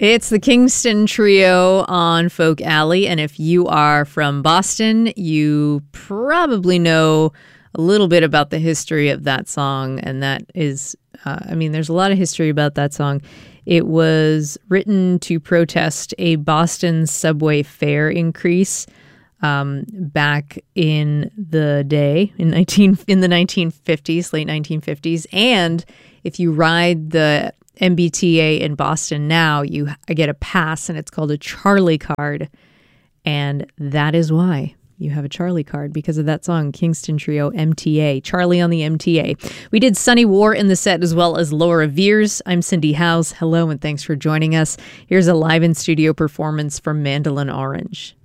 It's the Kingston Trio on Folk Alley, and if you are from Boston, you probably know a little bit about the history of that song, and that is, there's a lot of history about that song. It was written to protest a Boston subway fare increase back in the day, in the 1950s, late 1950s, and if you ride the MBTA in Boston now, you get a pass, and it's called a Charlie card. And that is why you have a Charlie card, because of that song, Kingston Trio, MTA, Charlie on the MTA. We did Sunny War in the set, as well as Laura Veers. I'm Cindy Howes. Hello, and thanks for joining us. Here's a live in studio performance from Mandolin Orange.